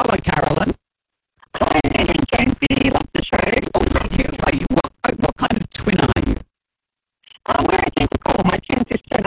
hello, Carolyn. Hi, Adrian Jonesy. Love the show. Oh, thank you. What kind of twin are you? We're identical. My twin sister